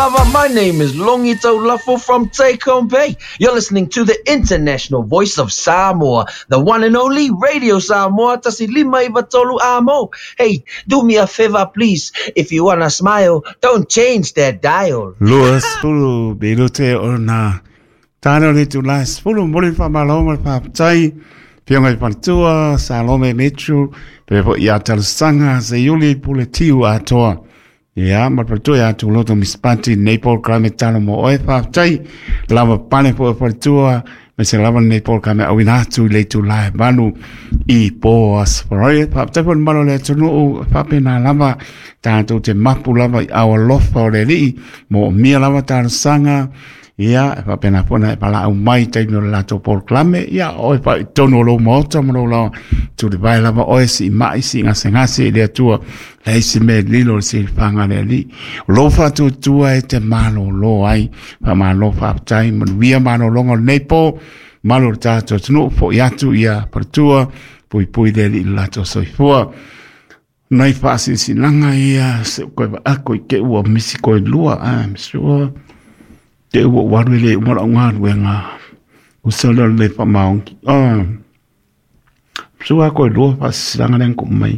lava. My name is Longito Lafo from Take-Home Bay. You're listening to the international voice of Samoa, the one and only Radio Samoa, Tasi Lima Ivatolu Amo. Hey, do me a favor, please. If you wanna smile, don't change that dial. Luas pulu bilote ona. Tano le tu las pulu mori fa maloma fa tai. Pionga pantua Salome Metro. Pepo ya talsanga se yuli pule tiu atoa. Ya mapatua ya tu loto mispati Naples krame talo mo oe fa tai. Lava pane po pantua. Mese lava Naples krame awinatu le tu lai banu I po asfaroye. Pa tai pon malo le tunu fa pena lava. Tanto te mapu lava I awa lofa o le li. Mo mia lava talsanga. Ia, fa pena pona e pala au mai tai no lato por clame ia o pa tono lo mota mo lo tu de vai lava o si mai si ngase le tua le si me lilo si fanga le li lo fa tu e te malo lo ai pa malo fa tai mo via malo longo nepo malo tato no fo ia tu ia per tua pui de li lato soi fo nai fa si langa ia se ko ako ke u misi ko lua am sure te ua waru le umara ungaru e ngā usala le pa maongi. Sua koe roa pa siranga renko mai.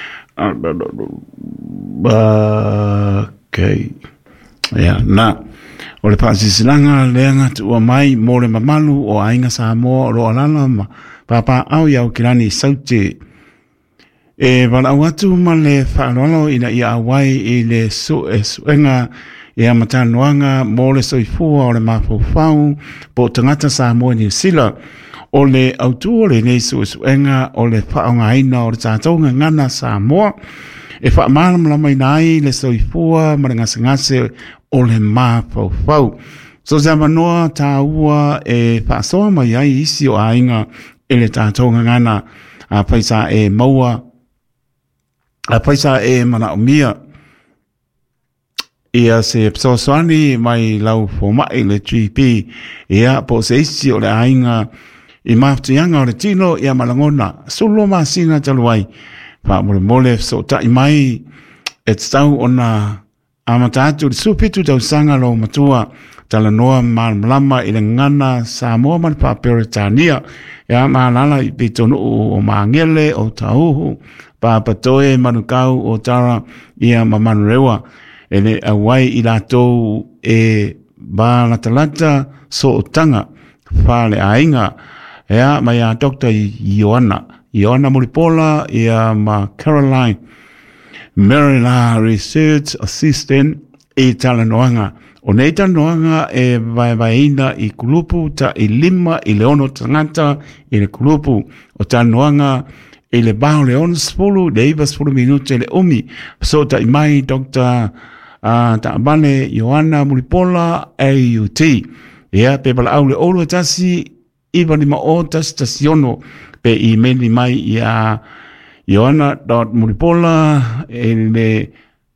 Okay. Ya, na. O le pa siranga leanga tu ua mai mo le mamalu o ainga Samoa o roa lana ma papa au iau kirani saute. E wala watu ma le whaarolo ina ia awai I le suenga Ia matanoanga mo le soifua o le mafofau po tangata Samoa New Zealand o le autua le nei suenga o le whaongaina o le tātonga ngana Samoa e whaamana mai nai le soifua ma le ngase o le mafofau. So se manoa tāua e whaasoa mai ai isi o ainga e le tātonga ngana a paisa e maua a paisa e mana o mia. Ia se psosoani mai lau fomai le GP ia po se isi o le ainga I maftianga o le tino ia malangona sulo masina taluai pa mole so ta mai e tau ona amatatu le supitu tau sanga lo matua talanoa malama I le ngana Samoa man pa Peritania ia malala I pitonu o mangele o tauhu pa patoe manukau o tara ia mamanurewa ele awai I latou e ba talata so tanga fale ainga ea mai a Dr. Ioana Muripola ia ma Caroline Marina Research Assistant e talanoanga o nei talanoanga e vaivaina I kulupu ta I lima I leono tangata I le kulupu o talanoanga e le bao leono spulu le iwa spulu minute le umi so ta mai Dr. Ta bane Ioana Muripola AUT ia pe bala au le olo tasi iwa ni o stasiono pe I meni mai ia Ioana.Muripola ele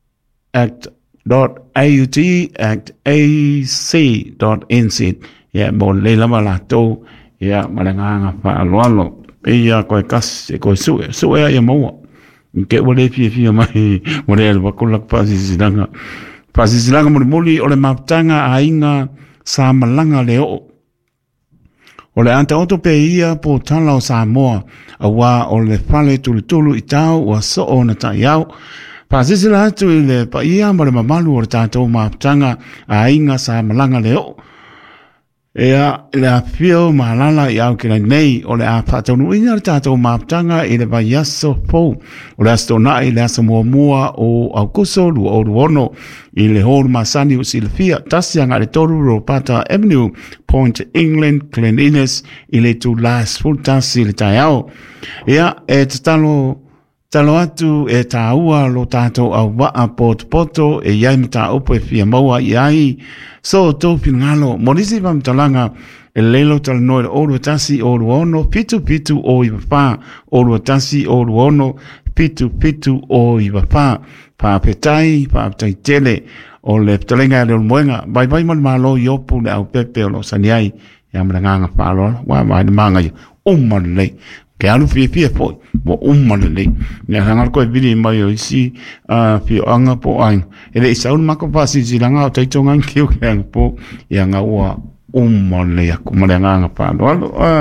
act.aut@ac.nz ia mo le lama lato ia malanga fa aloalo ia koe kasi koe sue ia maua ke wale fia mai mo le wakula pasisilanga muli o le maptanga ainga sa malanga leo o le anta oto pe ia po tala o Samoa awa o le fale tulu I tau o so o na taiau pasisila atu I le pa ia mo le mamalu o le tātou maptanga ainga sa malanga leo ea le afio malala I au kina nei o le a patonu ina le tātou maptanga I le vaiaso pou o le astona I le asa mua o aukuso lu o ruono I le holu masani o Silvia tasianga le toru Ropata Avenue Point England Glen Innes I le tu las full tasi le taiao ea e talo atu e taua lo tātou au waa poto e iai mta opo e fia maua I ai so tō pinangalo monisi vamtalanga e lelo talanoe le olu tasi o ruono pitu o iwapa olu tasi o ruono pitu o iwapa pa petai tele o le ptalenga le moenga vai malo yopu le au pepe o lo saniai ya mranganga palo wa mai manga o manle ke alu fia po mo le ya hangar ko bili mai o isi fi anga po ai ele isaun mako pasi silanga o taitonga kiu kang po ya nga wa le ya kumalanga pa lo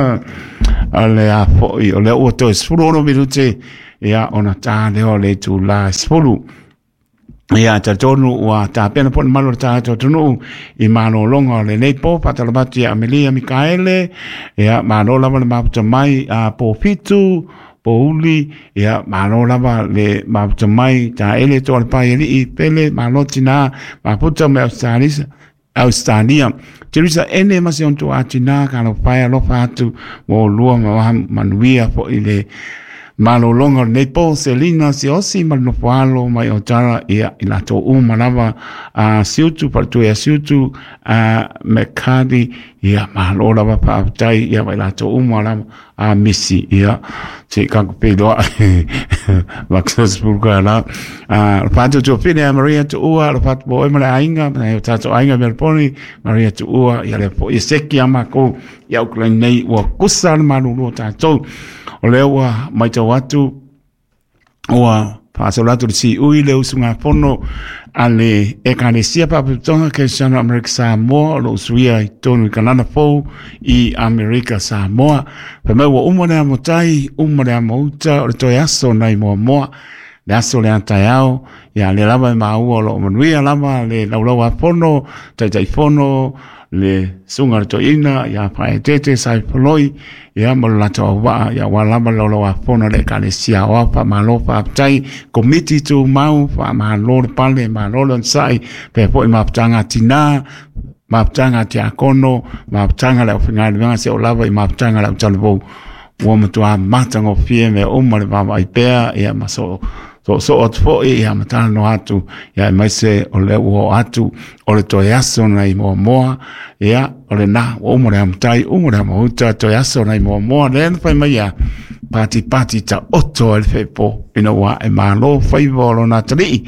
ale a po i ole o to sfuro no minute ya ona ta le o le tu la sfuro ya ta tonu wa ta pena pon malo ta tonu I mano longa le nei po patalabati Amelia Mikaele ya mano lava le maputa mai a po fitu po uli ya mano lava le maputa mai ta ele to al pai I pele mano tina maputa me Australia Teresa ene masion to atina kalo pai lo fatu mo lua manuia po ile malo longa nei po Selina si osi malo falo mai otara ia ila to malava a siutu partu ya siutu a Mekadi ia malo lava pa tai ia ila to malava a misi ia se kanko pedo vaxos burgala a pato to fine Maria to ua lo pat bo emala ainga na tato ainga melponi Maria to ua ia le po iseki amako ia uklen nei wa kusal malu lo tato o lewa mai tau atu oa pasolatu si ui leu sunga pono ale ekanesia paputonga ke sana Amerika Samoa lo suia I tonu kanana fou I Amerika Samoa pamewa umone amotai umone amouta o le toi aso nai moa le aso le antayao ya le lava maua lo manuia lava le laulawa pono tai fono le sunga to ina ya paetete sai poloi ya malata wa ya walama lolo wa fono le kalesia wa pa malofa tai committee to mau pa malor pale malor sai pe po maptanga tina maptanga tiakono maptanga la fingal venga se olava maptanga la talvo wo mtu matanga fie me umale ba ipea ya maso so ot fo ia matana no atu ia mai se ole wo atu ole to yaso na moa ia ole na o mo amtai o mo mo to yaso na moa len fa mai ia pati ta otto el fepo ina wa e malo fai volo na tri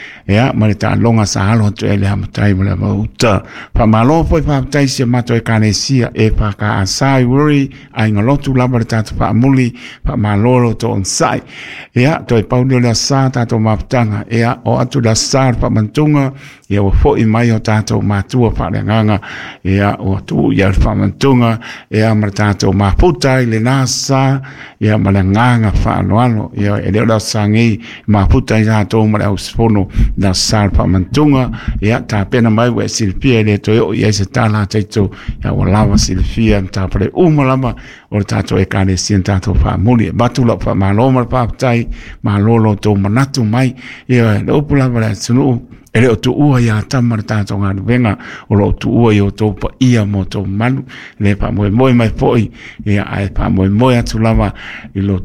ia malita longa sa halo to ele amtai mo mo fa malo foi fa tai se mato e kanesia e pa ka asai worry ai ngolotu labarta fa muli fa malo to on sai ia to e paulo la sa tato maptanga ia o atu da sar pa mantunga ia o fo I mai o tato matua pa nganga ia o tu ia fa mantunga ia martato maputa ile nasa ia malanganga fa no ia ele da sangi maputa ia to mala usfono da sar pa mantunga ia ta pena mai we silpia le to ia se tala taito ia o lava silfia ta pre umalama o tato e kane sientato fa muli batula fa maloma pa tai malolo to manatu mai ia lo pula bala sunu ele o tu ua ia tamar tato ngā venga o lo tu ua i o tō pa ia mo tō manu le pa moe mai poi ia ai pa moe atu lava I lo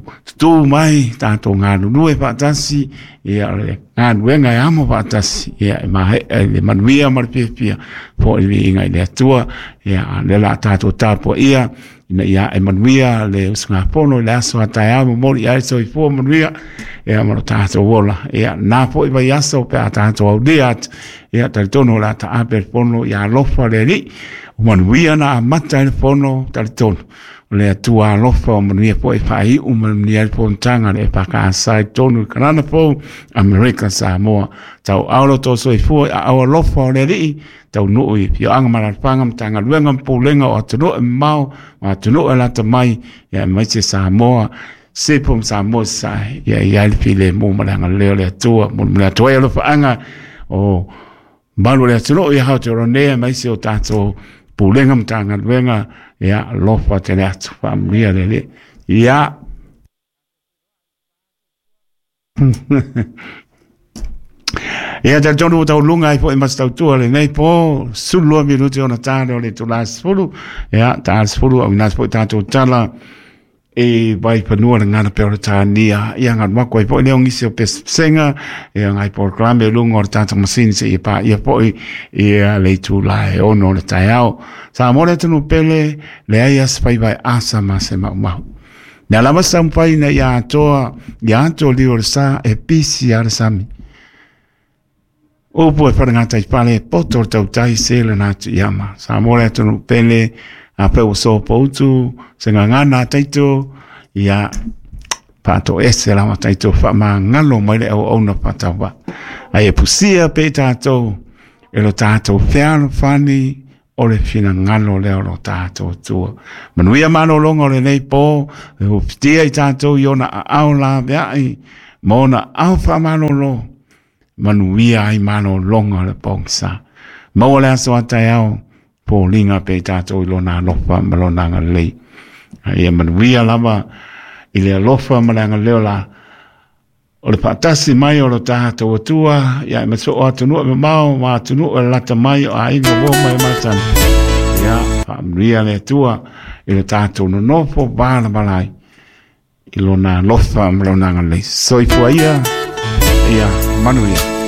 tō mai tato ngā nunue pa tasi ia le ngā nuenga e amo pa tasi ia le manuia maripia po I inga I le atua ia le la tato tapo ia ina ia e manuia le usunga pono le aso atai amo mori ai so I fua manuia ia maro tato wola ia na po I vai aso pe a tato au diat ia talitono la ta ape pono ia lofa le li o manuia na amata le pono talitono le atua lofa o manuia po I fai o manuia le pontanga le paka asai tonu kanana po Amerika Samoa tau aulo to so I fua au lofa le li tau nui pio anga marapanga mtanga luenga mpulenga o atunu e mau o atunu e lata mai ia mai se Samoa sepom Samoa sai ia ilfile mo malanga leo le atua mo le atua lo faanga o malu le atunu ia hau te ronea mai se o tato pulenga mtanga luenga ia lofa te le atu familia le ia ia te tonu tau lunga I po I mas tau tua le nei po sulua minuti ona tāre o le tu las fulu ia tās fulu au nas po I tātou tala e vai panua na ngana pe o tānia ia ngat mako I po I neongisi o pesenga ia ngai po klame lunga o tātou masini se I pa ia po I ia le tu la e ono le tai au sa amore tunu pele le ai aspai vai asa mase mau na lama sampai na ia atoa li o sa e pisi ar sami o po e wharangata I pale poto tau tai sele na tu yama. Sa amore tunu pele a pe o so poutu se ngana taito ia pato ese la mataito fa ma ngalo mai le o ona patawa ai pusia pe tato e lo tato fiano fani o le fina ngalo le o lo tato tua manuia mano longo le nei po e o fitia i tato iona au la veai mona au fa mano lo manuia ai mano longo le pongsa mo le aso ataiao po linga pe tato ilona lofa malona ngalei ai manuia lava ile alofa malanga leola o le patasi mai o lo tātou atua ia me so o atunu me mau ma atunu o lata mai o ainga wo mai matan ia famria le tua ile tātou no nofo bala balai ilona lofa malanga le soifua ia manuia